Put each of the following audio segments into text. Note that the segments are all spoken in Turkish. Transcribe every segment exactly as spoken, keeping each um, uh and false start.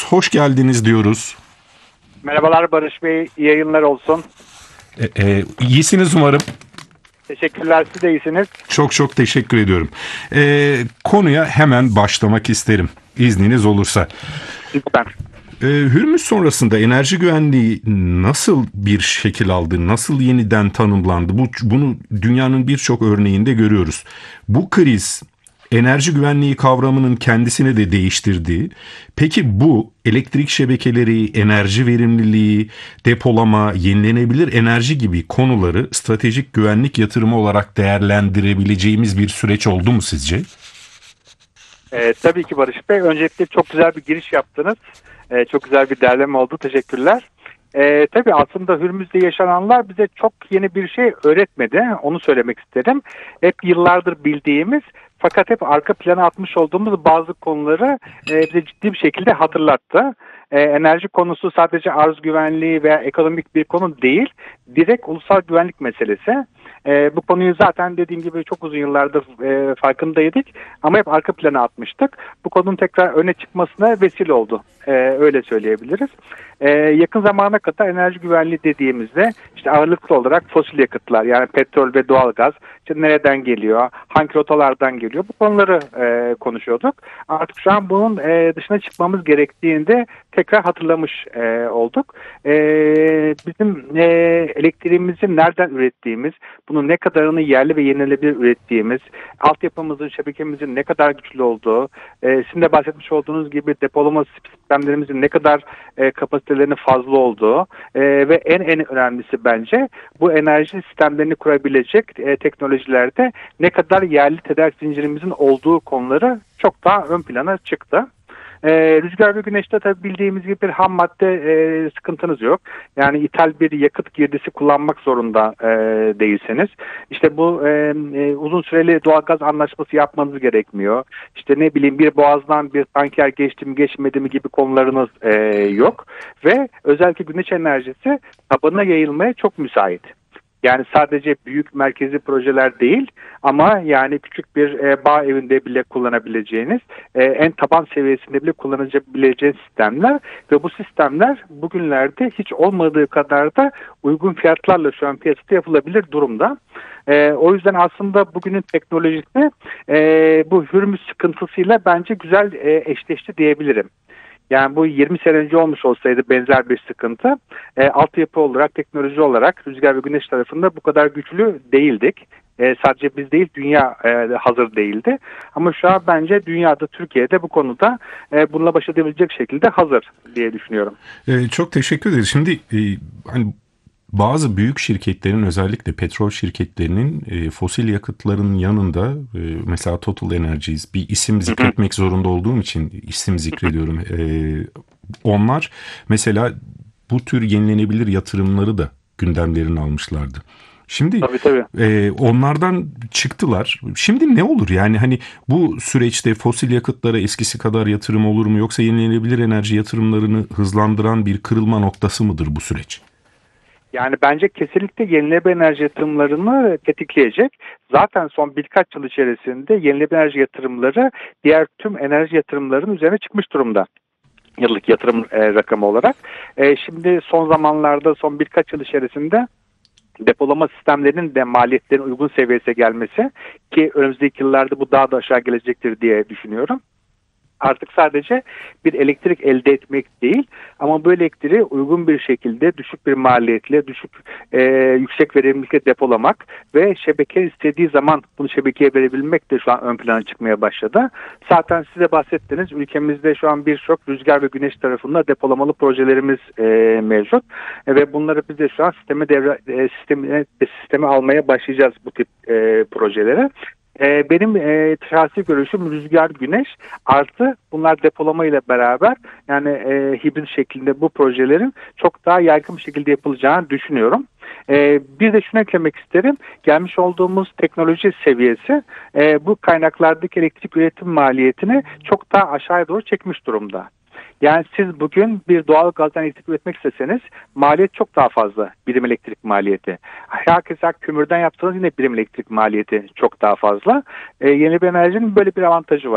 hoş geldiniz diyoruz. Merhabalar Barış Bey, iyi yayınlar olsun. E, e, iyisiniz umarım. Teşekkürler, siz de iyisiniz. Çok çok teşekkür ediyorum. E, konuya hemen başlamak isterim, izniniz olursa. Lütfen. E, Hürmüz sonrasında enerji güvenliği nasıl bir şekil aldı, nasıl yeniden tanımlandı? Bu, bunu dünyanın birçok örneğinde görüyoruz. Bu kriz enerji güvenliği kavramının kendisini de değiştirdiği. Peki bu elektrik şebekeleri, enerji verimliliği, depolama, yenilenebilir enerji gibi konuları stratejik güvenlik yatırımı olarak değerlendirebileceğimiz bir süreç oldu mu sizce? Ee, tabii ki Barış Bey, öncelikle çok güzel bir giriş yaptınız. Ee, çok güzel bir derleme oldu, teşekkürler. Ee, tabii aslında Hürmüz'de yaşananlar bize çok yeni bir şey öğretmedi, onu söylemek isterim. Hep yıllardır bildiğimiz fakat hep arka plana atmış olduğumuz bazı konuları e, bize ciddi bir şekilde hatırlattı. E, enerji konusu sadece arz güvenliği veya ekonomik bir konu değil, direkt ulusal güvenlik meselesi. E, bu konuyu zaten dediğim gibi çok uzun yıllardır e, farkındaydık ama hep arka plana atmıştık. Bu konunun tekrar öne çıkmasına vesile oldu. E, öyle söyleyebiliriz. E, yakın zamana kadar enerji güvenliği dediğimizde işte ağırlıklı olarak fosil yakıtlar, yani petrol ve doğalgaz, işte nereden geliyor, hangi rotalardan geliyor, bu konuları e, konuşuyorduk. Artık şu an bunun e, dışına çıkmamız gerektiğinde tekrar hatırlamış e, olduk. E, bizim e, elektriğimizi nereden ürettiğimiz, bunun ne kadarını yerli ve yenilenebilir ürettiğimiz, altyapımızın, şebekemizin ne kadar güçlü olduğu, e, sizin de bahsetmiş olduğunuz gibi depolama sistemlerimizin ne kadar e, kapasitelerinin fazla olduğu e, ve en en önemlisi bence bu enerji sistemlerini kurabilecek e, teknolojilerde ne kadar yerli tedarik zincirimizin olduğu konuları çok daha ön plana çıktı. Ee, rüzgar ve güneşte tabii bildiğimiz gibi bir ham madde e, sıkıntınız yok. Yani ithal bir yakıt girdisi kullanmak zorunda e, değilseniz. İşte bu e, e, uzun süreli doğalgaz anlaşması yapmanız gerekmiyor. İşte ne bileyim bir boğazdan bir tanker geçti mi geçmedi mi gibi konularınız e, yok. Ve özellikle güneş enerjisi tabanına yayılmaya çok müsait. Yani sadece büyük merkezi projeler değil ama yani küçük bir e, bağ evinde bile kullanabileceğiniz, e, en taban seviyesinde bile kullanabileceğiniz sistemler ve bu sistemler bugünlerde hiç olmadığı kadar da uygun fiyatlarla şu an piyasada yapılabilir durumda. E, o yüzden aslında bugünün teknolojisi e, bu Hürmüz sıkıntısıyla bence güzel e, eşleşti diyebilirim. Yani bu yirmi sene önce olmuş olsaydı benzer bir sıkıntı, e, altyapı olarak, teknoloji olarak rüzgar ve güneş tarafında bu kadar güçlü değildik. E, sadece biz değil, dünya e, hazır değildi. Ama şu an bence dünyada, Türkiye'de bu konuda e, bununla baş edebilecek şekilde hazır diye düşünüyorum. E, çok teşekkür ederiz. Şimdi e, hani bazı büyük şirketlerin, özellikle petrol şirketlerinin e, fosil yakıtların yanında e, mesela Total Energies, bir isim zikretmek zorunda olduğum için isim zikrediyorum. E, onlar mesela bu tür yenilenebilir yatırımları da gündemlerine almışlardı. Şimdi Tabii tabii. e, onlardan çıktılar. Şimdi ne olur? Yani hani bu süreçte fosil yakıtlara eskisi kadar yatırım olur mu? Yoksa yenilenebilir enerji yatırımlarını hızlandıran bir kırılma noktası mıdır bu süreç? Yani bence kesinlikle yenilenebilir enerji yatırımlarını tetikleyecek. Zaten son birkaç yıl içerisinde yenilenebilir enerji yatırımları diğer tüm enerji yatırımlarının üzerine çıkmış durumda. Yıllık yatırım e, rakamı olarak. E, şimdi son zamanlarda, son birkaç yıl içerisinde depolama sistemlerinin de maliyetlerin uygun seviyesine gelmesi, ki önümüzdeki yıllarda bu daha da aşağı gelecektir diye düşünüyorum. Artık sadece bir elektrik elde etmek değil ama bu elektriği uygun bir şekilde düşük bir maliyetle, düşük e, yüksek verimlilikle depolamak ve şebeke istediği zaman bunu şebekeye verebilmek de şu an ön plana çıkmaya başladı. Zaten size bahsettiniz, ülkemizde şu an birçok rüzgar ve güneş tarafında depolamalı projelerimiz e, mevcut e, ve bunları biz de şu an sisteme devre e, sisteme, sisteme almaya başlayacağız, bu tip e, projelere. Ee, benim e, şahsi görüşüm rüzgar, güneş artı bunlar depolama ile beraber, yani e, hibrit şeklinde bu projelerin çok daha yaygın bir şekilde yapılacağını düşünüyorum. E, bir de şunu eklemek isterim. Gelmiş olduğumuz teknoloji seviyesi e, bu kaynaklardaki elektrik üretim maliyetini çok daha aşağıya doğru çekmiş durumda. Yani siz bugün bir doğal gazdan elektrik üretmek isteseniz maliyet çok daha fazla, birim elektrik maliyeti. Herkese kömürden yapsanız yine birim elektrik maliyeti çok daha fazla. E, yenilenebilir enerjinin böyle bir avantajı var.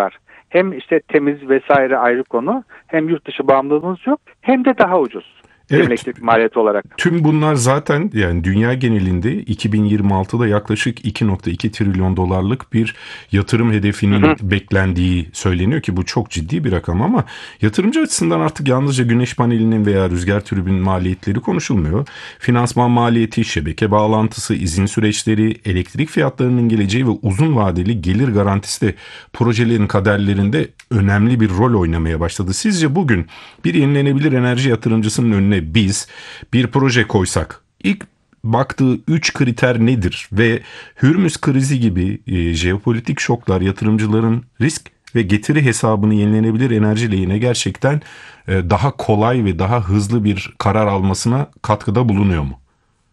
Hem işte temiz vesaire ayrı konu, hem yurt dışı bağımlılığınız yok, hem de daha ucuz. Evet. Elektrik maliyeti olarak. Tüm bunlar zaten yani dünya genelinde iki bin yirmi altıda yaklaşık iki virgül iki trilyon dolarlık bir yatırım hedefinin hı hı. beklendiği söyleniyor ki bu çok ciddi bir rakam, ama yatırımcı açısından artık yalnızca güneş panelinin veya rüzgar türbinin maliyetleri konuşulmuyor. Finansman maliyeti, şebeke bağlantısı, izin süreçleri, elektrik fiyatlarının geleceği ve uzun vadeli gelir garantisi de projelerin kaderlerinde önemli bir rol oynamaya başladı. Sizce bugün bir yenilenebilir enerji yatırımcısının önüne biz bir proje koysak ilk baktığı üç kriter nedir ve Hürmüz krizi gibi e, jeopolitik şoklar yatırımcıların risk ve getiri hesabını yenilenebilir enerji lehine gerçekten e, daha kolay ve daha hızlı bir karar almasına katkıda bulunuyor mu?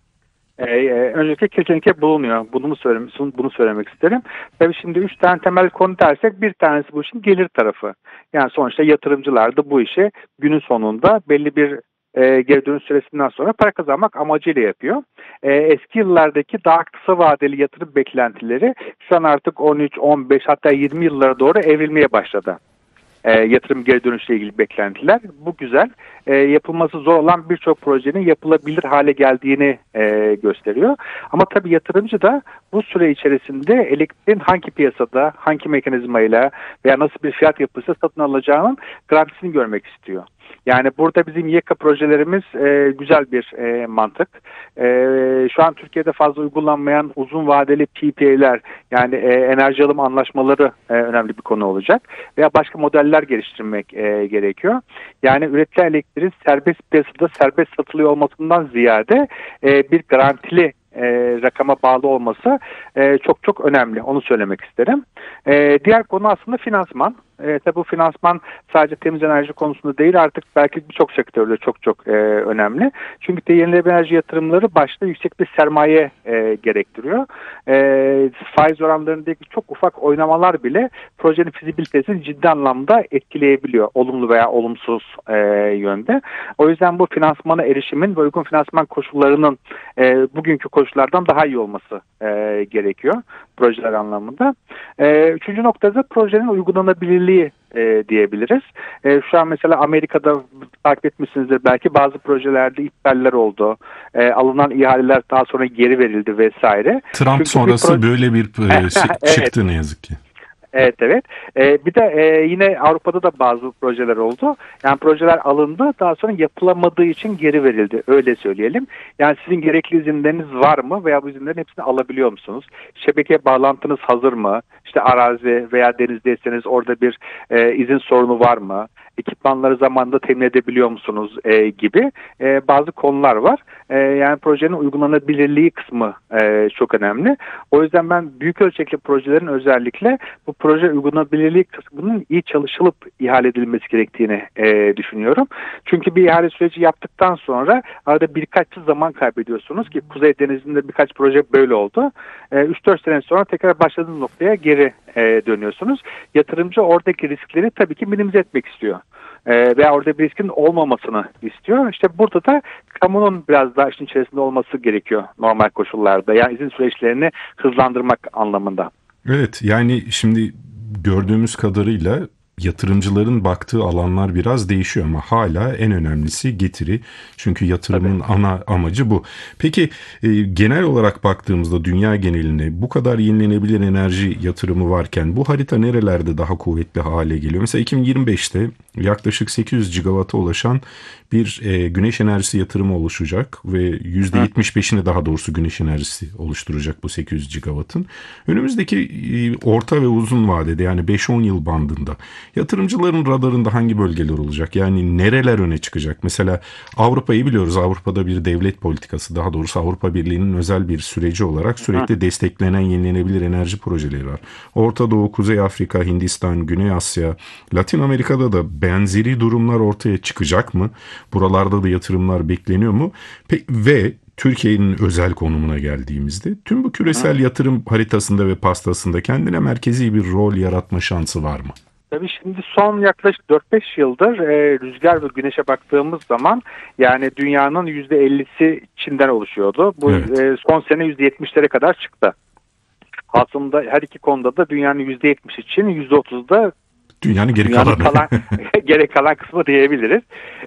Ee, öncelikle kesinlikle bulunuyor. Bunu mu söylemek, bunu söylemek isterim. Tabii şimdi üç tane temel konu dersek, bir tanesi bu işin gelir tarafı. Yani sonuçta yatırımcılar da bu işi günün sonunda belli bir e, geri dönüş süresinden sonra para kazanmak amacıyla yapıyor. E, eski yıllardaki daha kısa vadeli yatırım beklentileri şu an artık on üç, on beş hatta yirmi yıllara doğru evrilmeye başladı. E, yatırım geri dönüşle ilgili beklentiler. Bu güzel. E, yapılması zor olan birçok projenin yapılabilir hale geldiğini e, gösteriyor. Ama tabii yatırımcı da bu süre içerisinde elektriğin hangi piyasada, hangi mekanizmayla veya nasıl bir fiyat yapısı satın alacağının garantisini görmek istiyor. Yani burada bizim YEKA projelerimiz e, güzel bir e, mantık. E, şu an Türkiye'de fazla uygulanmayan uzun vadeli P P A'ler, yani e, enerji alım anlaşmaları e, önemli bir konu olacak. Veya başka modeller geliştirmek e, gerekiyor. Yani üretilen elektriğin serbest piyasada serbest satılıyor olmasından ziyade e, bir garantili E, rakama bağlı olması e, çok çok önemli. Onu söylemek isterim. E, diğer konu aslında finansman. E, tabi bu finansman sadece temiz enerji konusunda değil, artık belki birçok sektörde çok çok e, önemli. Çünkü de yenilenebilir enerji yatırımları başta yüksek bir sermaye e, gerektiriyor. E, faiz oranlarındaki çok ufak oynamalar bile projenin fizibilitesini ciddi anlamda etkileyebiliyor. Olumlu veya olumsuz e, yönde. O yüzden bu finansmana erişimin ve uygun finansman koşullarının e, bugünkü koşullardan daha iyi olması e, gerekiyor projeler anlamında. E, üçüncü noktada projenin uygulanabilirliği e, diyebiliriz. E, şu an mesela Amerika'da takip etmişsinizdir belki, bazı projelerde iptaller oldu. E, alınan ihaleler daha sonra geri verildi vesaire. Trump Çünkü sonrası bir proje... böyle bir e, çıktı ne yazık ki. Evet evet. Ee, bir de e, yine Avrupa'da da bazı projeler oldu. Yani projeler alındı, daha sonra yapılamadığı için geri verildi. Öyle söyleyelim. Yani sizin gerekli izinleriniz var mı veya bu izinlerin hepsini alabiliyor musunuz? Şebeke bağlantınız hazır mı? İşte arazi veya denizdeyseniz orada bir e, izin sorunu var mı? Ekipmanları zamanında temin edebiliyor musunuz e, gibi e, bazı konular var. E, yani projenin uygulanabilirliği kısmı e, çok önemli. O yüzden ben büyük ölçekli projelerin özellikle bu proje uygulanabilirliği kısmının iyi çalışılıp ihale edilmesi gerektiğini e, düşünüyorum. Çünkü bir ihale süreci yaptıktan sonra arada birkaç yıl zaman kaybediyorsunuz ki Kuzey Denizi'nde birkaç proje böyle oldu. E, üç dört sene sonra tekrar başladığınız noktaya geri e, dönüyorsunuz. Yatırımcı oradaki riskleri tabii ki minimize etmek istiyor. E, veya orada bir riskin olmamasını istiyor. İşte burada da kamunun biraz daha işin içerisinde olması gerekiyor normal koşullarda. Yani izin süreçlerini hızlandırmak anlamında. Evet, yani şimdi gördüğümüz kadarıyla yatırımcıların baktığı alanlar biraz değişiyor ama hala en önemlisi getiri. Çünkü yatırımın Tabii. ana amacı bu. Peki e, genel olarak baktığımızda dünya geneline bu kadar yenilenebilir enerji yatırımı varken bu harita nerelerde daha kuvvetli hale geliyor? Mesela iki bin yirmi beşte yaklaşık sekiz yüz gigawata ulaşan bir e, güneş enerjisi yatırımı oluşacak ve yüzde yetmiş beşini daha doğrusu güneş enerjisi oluşturacak bu sekiz yüz gigawattın. Önümüzdeki e, orta ve uzun vadede, yani beş on yıl bandında yatırımcıların radarında hangi bölgeler olacak? Yani nereler öne çıkacak? Mesela Avrupa'yı biliyoruz. Avrupa'da bir devlet politikası, daha doğrusu Avrupa Birliği'nin özel bir süreci olarak sürekli desteklenen yenilenebilir enerji projeleri var. Orta Doğu, Kuzey Afrika, Hindistan, Güney Asya, Latin Amerika'da da benzeri durumlar ortaya çıkacak mı? Buralarda da yatırımlar bekleniyor mu? Pe- ve Türkiye'nin özel konumuna geldiğimizde tüm bu küresel yatırım haritasında ve pastasında kendine merkezi bir rol yaratma şansı var mı? Tabii şimdi son yaklaşık dört beş yıldır e, rüzgar ve güneşe baktığımız zaman yani dünyanın yüzde ellisi Çin'den oluşuyordu. Bu evet. e, son sene yüzde yetmişlere kadar çıktı. Aslında her iki konuda da dünyanın yüzde yetmişi Çin, yüzde otuzu da Dünyanın geri Dünyanın kalanı. kalan, gerek kalan kısmı diyebiliriz.